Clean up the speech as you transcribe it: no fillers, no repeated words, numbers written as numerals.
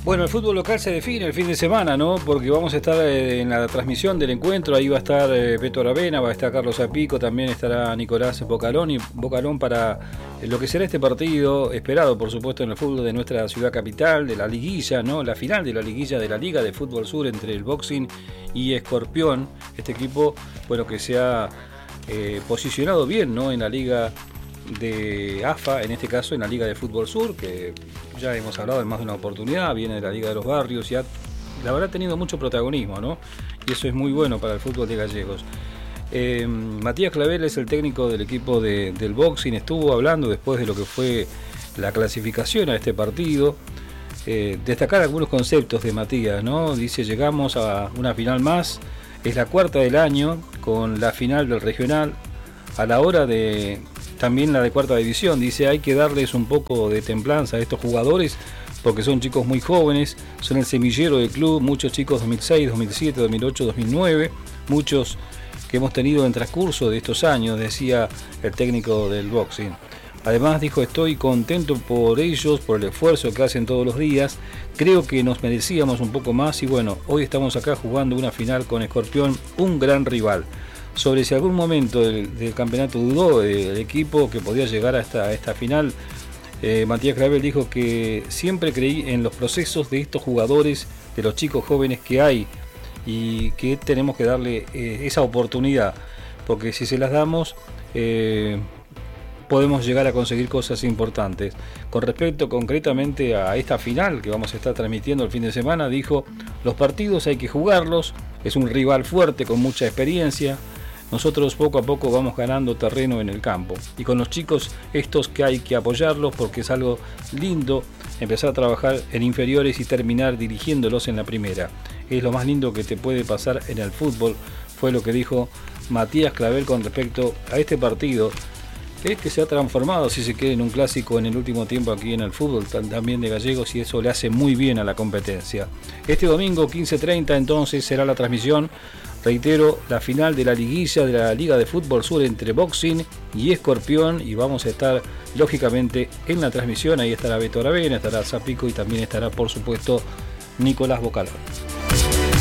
Bueno, el fútbol local se define el fin de semana, ¿no? Porque vamos a estar en la transmisión del encuentro, ahí va a estar Beto Aravena, va a estar Carlos Zapico, también estará Nicolás Bocalón para lo que será este partido, esperado por supuesto en el fútbol de nuestra ciudad capital, de la liguilla, ¿no? La final de la liguilla de la Liga de Fútbol Sur entre el Boxing y Escorpión, este equipo, bueno, que se ha posicionado bien, ¿no? En la Liga de AFA, en este caso en la Liga de Fútbol Sur, que ya hemos hablado en más de una oportunidad, viene de la Liga de los Barrios y la verdad ha tenido mucho protagonismo, ¿no? Y eso es muy bueno para el fútbol de Gallegos. Matías Clavel es el técnico del equipo del Boxing, estuvo hablando después de lo que fue la clasificación a este partido, destacar algunos conceptos de Matías, ¿no? Dice, llegamos a una final más, es la cuarta del año, con la final del regional, a la hora de también la de cuarta división. Dice, hay que darles un poco de templanza a estos jugadores porque son chicos muy jóvenes, son el semillero del club, muchos chicos 2006, 2007, 2008, 2009, muchos que hemos tenido en transcurso de estos años, decía el técnico del Boxing. Además dijo, estoy contento por ellos, por el esfuerzo que hacen todos los días, creo que nos merecíamos un poco más y bueno, hoy estamos acá jugando una final con Escorpión, un gran rival. Sobre si algún momento del campeonato dudó el equipo que podía llegar hasta esta final, Matías Clavel dijo que siempre creí en los procesos de estos jugadores, de los chicos jóvenes que hay y que tenemos que darle esa oportunidad, porque si se las damos podemos llegar a conseguir cosas importantes. Con respecto concretamente a esta final que vamos a estar transmitiendo el fin de semana, dijo, los partidos hay que jugarlos, es un rival fuerte con mucha experiencia. Nosotros poco a poco vamos ganando terreno en el campo y con los chicos estos que hay que apoyarlos porque es algo lindo empezar a trabajar en inferiores y terminar dirigiéndolos en la primera. Es lo más lindo que te puede pasar en el fútbol, fue lo que dijo Matías Clavel con respecto a este partido que se ha transformado, si se quiere, en un clásico en el último tiempo aquí en el fútbol también de Gallegos y eso le hace muy bien a la competencia. Este domingo 15:30 entonces será la transmisión. Reitero, la final de la liguilla de la Liga de Fútbol Sur entre Boxing y Escorpión y vamos a estar lógicamente en la transmisión, ahí estará Beto Aravena, estará Zapico y también estará por supuesto Nicolás Bocalón.